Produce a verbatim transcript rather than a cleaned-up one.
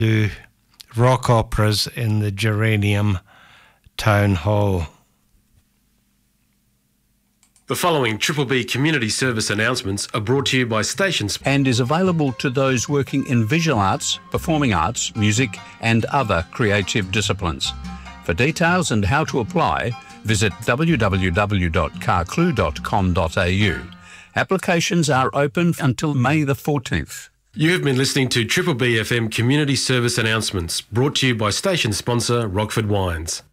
do rock operas in the Geranium Town Hall. The following Triple B community service announcements are brought to you by Stations and is available to those working in visual arts, performing arts, music and other creative disciplines. For details and how to apply, visit w w w dot carclu dot com dot a u. Applications are open until May the fourteenth. You have been listening to Triple B F M community service announcements brought to you by station sponsor Rockford Wines.